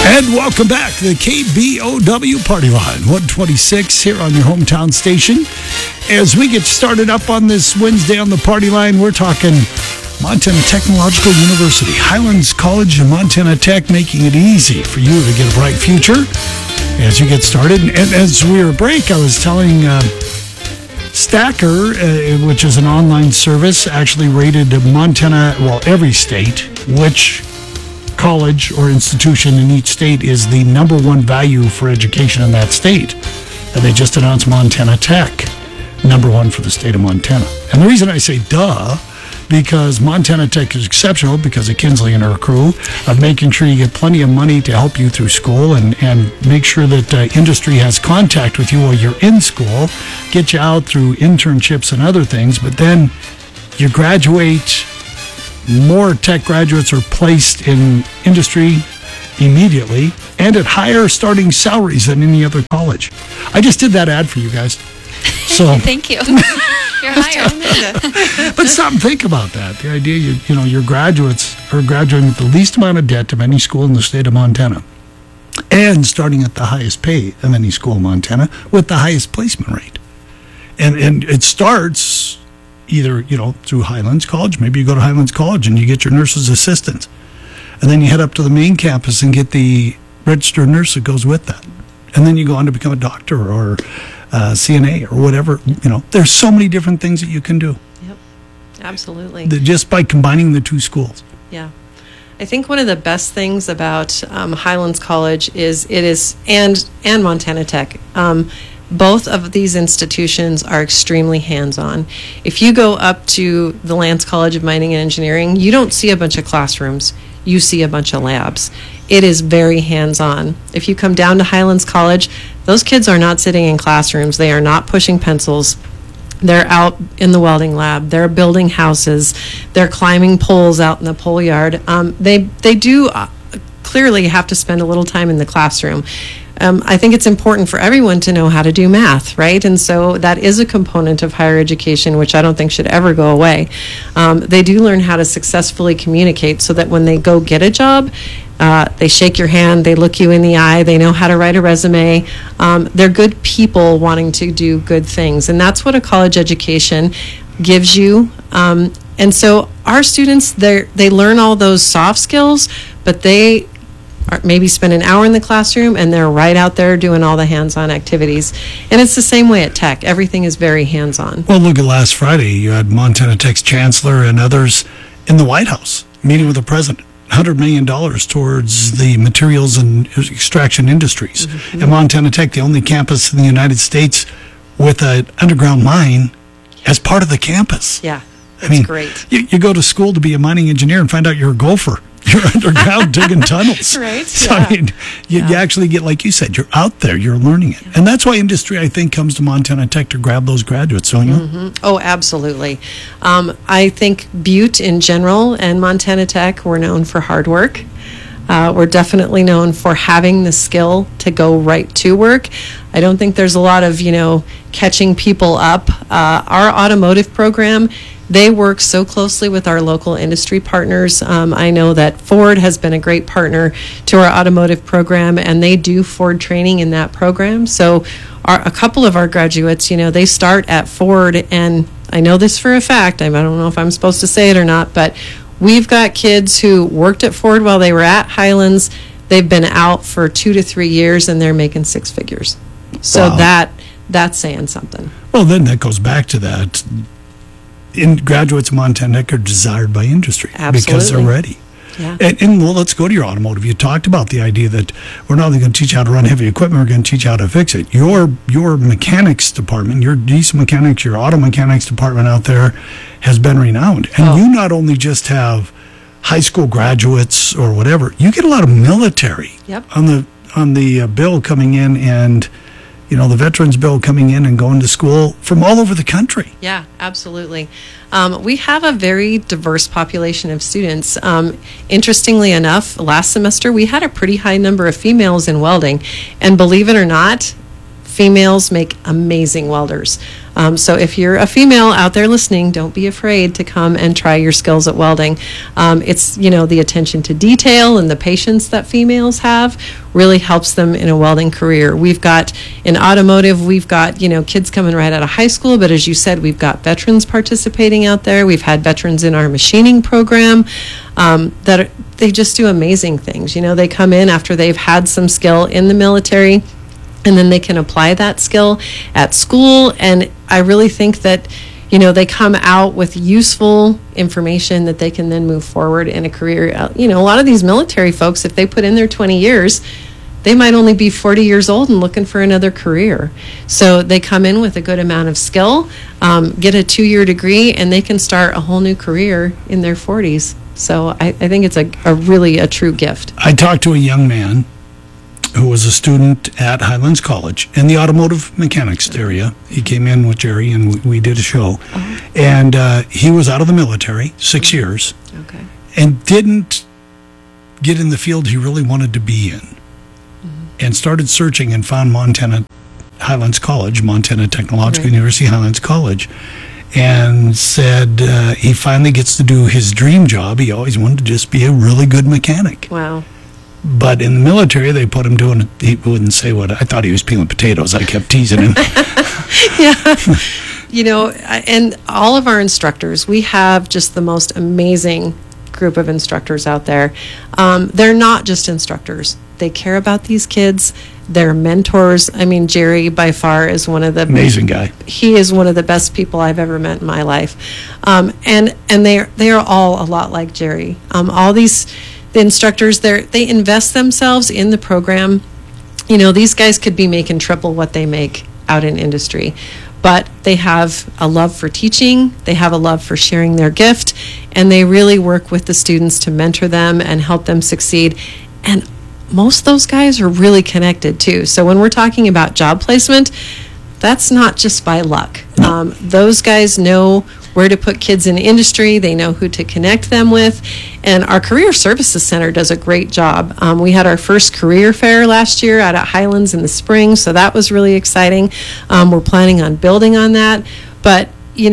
And welcome back to the KBOW Party Line, 126 here on your hometown station. As we get started up on this Wednesday on the Party Line, we're talking Montana Technological University, Highlands College and Montana Tech, making it easy for you to get a bright future as you get started. And as we were break, I was telling Stacker, which is an online service, actually rated Montana, well, every state, which college or institution in each state is the number one value for education in that state. And they just announced Montana Tech, number one for the state of Montana. And the reason I say duh, because Montana Tech is exceptional because of Kinsley and her crew of making sure you get plenty of money to help you through school and make sure that industry has contact with you while you're in school, get you out through internships and other things, but then you graduate. More tech graduates are placed in industry immediately and at higher starting salaries than any other college. I just did that ad for you guys. So thank you. You're hired. But stop and think about that. The idea, your graduates are graduating with the least amount of debt of any school in the state of Montana and starting at the highest pay of any school in Montana with the highest placement rate. And it starts either, through Highlands College. Maybe you go to Highlands College and you get your nurse's assistant. And then you head up to the main campus and get the registered nurse that goes with that. And then you go on to become a doctor or CNA or whatever. There's so many different things that you can do. Yep, absolutely. Just by combining the two schools. Yeah. I think one of the best things about Highlands College and Montana Tech, both of these institutions are extremely hands-on. If you go up to the Lance College of Mining and Engineering, you don't see a bunch of classrooms. You see a bunch of labs. It is very hands-on. If you come down to Highlands College, those kids are not sitting in classrooms. They are not pushing pencils. They're out in the welding lab. They're building houses. They're climbing poles out in the pole yard. They do clearly have to spend a little time in the classroom. I think it's important for everyone to know how to do math, right? And so that is a component of higher education, which I don't think should ever go away. They do learn how to successfully communicate so that when they go get a job, they shake your hand, they look you in the eye, they know how to write a resume. They're good people wanting to do good things. And that's what a college education gives you. And so our students, they learn all those soft skills, but they maybe spend an hour in the classroom and they're right out there doing all the hands-on activities. And it's the same way at Tech. Everything is very hands-on. Well, look at last Friday. You had Montana Tech's chancellor and others in the White House meeting with the president. $100 million towards the materials and extraction industries. Mm-hmm. And Montana Tech, the only campus in the United States with an underground mine as part of the campus. Yeah, that's great. You go to school to be a mining engineer and find out you're a gopher. You're underground digging tunnels. Right. So, yeah. You actually get, like you said, you're out there, you're learning it. And that's why industry, I think, comes to Montana Tech to grab those graduates, don't you? Mm-hmm. Oh, absolutely. I think Butte in general and Montana Tech, we're known for hard work. We're definitely known for having the skill to go right to work. I don't think there's a lot of, catching people up. Our automotive program, they work so closely with our local industry partners. I know that Ford has been a great partner to our automotive program, and they do Ford training in that program. So a couple of our graduates, they start at Ford, and I know this for a fact. I don't know if I'm supposed to say it or not, but we've got kids who worked at Ford while they were at Highlands. They've been out for 2 to 3 years, and they're making 6 figures. So wow. That's saying something. Well, then that goes back to that. Graduates of Montana Tech are desired by industry. Absolutely. Because they're ready. Yeah. And well, let's go to your automotive. You talked about the idea that we're not only going to teach you how to run heavy equipment, we're going to teach you how to fix it. Your mechanics department, your diesel mechanics, your auto mechanics department out there has been renowned. And you not only just have high school graduates or whatever, you get a lot of military on the bill coming in, and the veterans bill coming in and going to school from all over the country. Yeah, absolutely. We have a very diverse population of students. Interestingly enough, last semester we had a pretty high number of females in welding. And believe it or not, females make amazing welders. So if you're a female out there listening, don't be afraid to come and try your skills at welding. It's, the attention to detail and the patience that females have really helps them in a welding career. We've got, in automotive, we've got, kids coming right out of high school, but as you said, we've got veterans participating out there. We've had veterans in our machining program they just do amazing things. They come in after they've had some skill in the military, and then they can apply that skill at school. And I really think that, they come out with useful information that they can then move forward in a career. A lot of these military folks, if they put in their 20 years, they might only be 40 years old and looking for another career. So they come in with a good amount of skill, get a 2-year degree, and they can start a whole new career in their 40s. So I think it's a really true gift. I talked to a young man who was a student at Highlands College in the automotive mechanics area. He came in with Jerry, and we did a show. Oh. And he was out of the military, 6 years, and didn't get in the field he really wanted to be in. And started searching and found Highlands College, Montana Technological University, Highlands College, and said he finally gets to do his dream job. He always wanted to just be a really good mechanic. Wow. But in the military, they put him doing, he wouldn't say what, I thought he was peeling potatoes. I kept teasing him. Yeah. And all of our instructors, we have just the most amazing group of instructors out there. They're not just instructors. They care about these kids. They're mentors. I mean, Jerry by far is one of the amazing guy. He is one of the best people I've ever met in my life, and they are all a lot like Jerry. All the instructors, they invest themselves in the program. These guys could be making triple what they make out in industry, but they have a love for teaching. They have a love for sharing their gift, and they really work with the students to mentor them and help them succeed. And most of those guys are really connected too. So when we're talking about job placement, that's not just by luck. Those guys know where to put kids in industry. They know who to connect them with. And our Career Services Center does a great job. We had our first career fair last year out at Highlands in the spring, so that was really exciting. We're planning on building on that. But,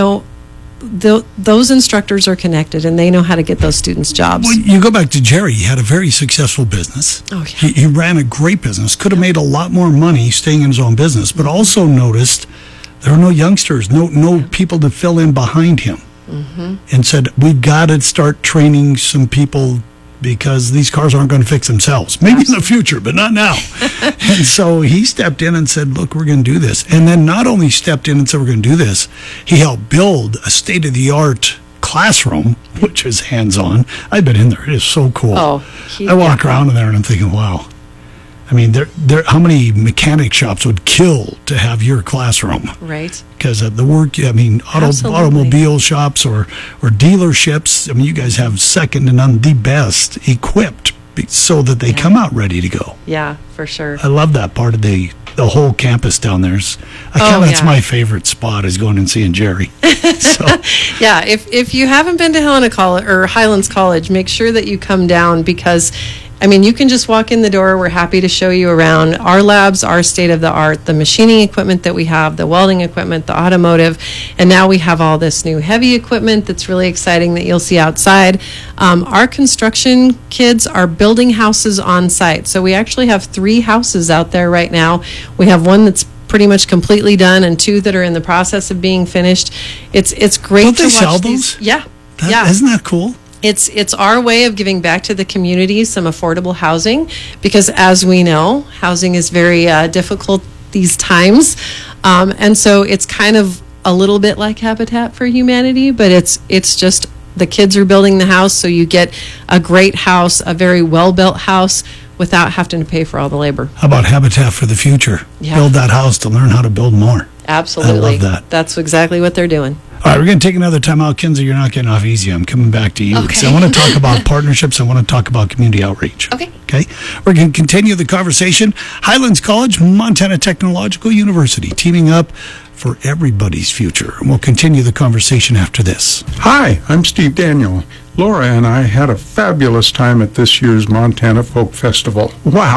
those instructors are connected, and they know how to get those students jobs. Well, you go back to Jerry. He had a very successful business. Oh, yeah. He ran a great business. Could have made a lot more money staying in his own business, but also noticed there were no youngsters, no people to fill in behind him. Mm-hmm. And said, we've got to start training some people because these cars aren't going to fix themselves. Maybe in the future, but not now. And so he stepped in and said, look, we're going to do this. And then not only stepped in and said, we're going to do this, he helped build a state-of-the-art classroom, which is hands-on. I've been in there. It is so cool. I walk around in there and I'm thinking, wow. I mean, how many mechanic shops would kill to have your classroom? Right. Because of the work, automobile shops or dealerships, I mean, you guys have second to none the best equipped so that they come out ready to go. Yeah, for sure. I love that part of the whole campus down there. That's my favorite spot is going and seeing Jerry. So. Yeah, if you haven't been to Highlands College, make sure that you come down because you can just walk in the door. We're happy to show you around. Our labs are state of the art. The machining equipment that we have, the welding equipment, the automotive, and now we have all this new heavy equipment that's really exciting that you'll see outside. Our construction kids are building houses on site. So we actually have 3 houses out there right now. We have one that's pretty much completely done and 2 that are in the process of being finished. It's great Don't to they watch sell these. Those? Yeah. Isn't that cool? It's our way of giving back to the community some affordable housing because, as we know, housing is very difficult these times. And so it's kind of a little bit like Habitat for Humanity, but it's just the kids are building the house, so you get a great house, a very well-built house, without having to pay for all the labor. How about Habitat for the Future? Yeah. Build that house to learn how to build more. Absolutely. I love that. That's exactly what they're doing. All right, we're going to take another time out. Kinsey, you're not getting off easy. I'm coming back to you. Okay. Because I want to talk about partnerships. I want to talk about community outreach. Okay. We're going to continue the conversation. Highlands College, Montana Technological University, teaming up for everybody's future. And we'll continue the conversation after this. Hi, I'm Steve Daniel. Laura and I had a fabulous time at this year's Montana Folk Festival. Wow,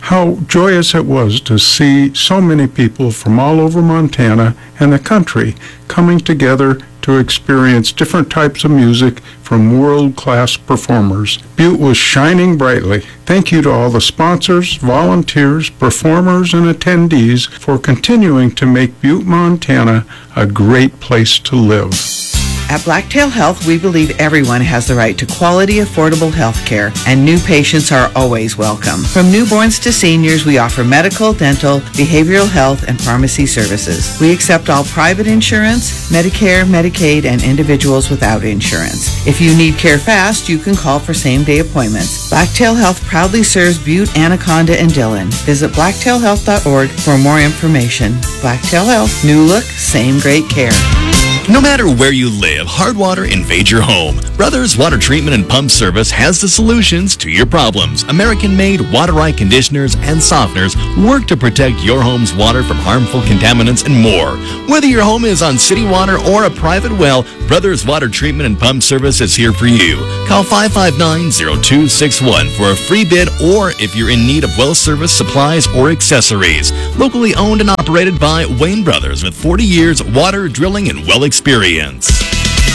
how joyous it was to see so many people from all over Montana and the country coming together to experience different types of music from world-class performers. Butte was shining brightly. Thank you to all the sponsors, volunteers, performers, and attendees for continuing to make Butte, Montana a great place to live. At Blacktail Health, we believe everyone has the right to quality, affordable health care, and new patients are always welcome. From newborns to seniors, we offer medical, dental, behavioral health, and pharmacy services. We accept all private insurance, Medicare, Medicaid, and individuals without insurance. If you need care fast, you can call for same-day appointments. Blacktail Health proudly serves Butte, Anaconda, and Dillon. Visit blacktailhealth.org for more information. Blacktail Health, new look, same great care. No matter where you live, hard water invades your home. Brothers Water Treatment and Pump Service has the solutions to your problems. American-made water-right conditioners and softeners work to protect your home's water from harmful contaminants and more. Whether your home is on city water or a private well, Brothers Water Treatment and Pump Service is here for you. Call 559-0261 for a free bid, or if you're in need of well service supplies or accessories. Locally owned and operated by Wayne Brothers with 40 years water, drilling, and well experience.